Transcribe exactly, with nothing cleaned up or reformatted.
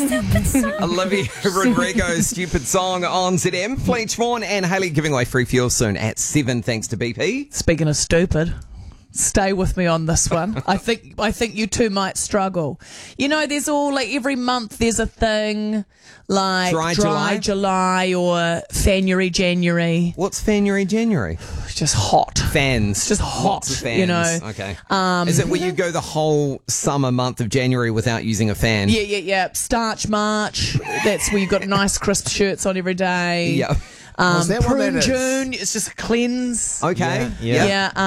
Stupid song. Olivia Rodrigo's Stupid Song on Z M. Fleet Vaughan and Hayley giving away free fuel soon at seven, thanks to B P. Speaking of stupid, stay with me on this one. I think I think you two might struggle. You know, there's all like every month there's a thing like Dry Dry July? July or Fanuary January. What's Fanuary January? It's just hot. Fans. It's just hot, Lots of fans. you know. Okay. Um, Is it where you go the whole summer month of January without using a fan? Yeah, yeah, yeah. Starch March. That's where you've got nice crisp shirts on every day. Yeah. Um, Was that what Prune that is? June. It's just a cleanse. Okay. Yeah. Yeah.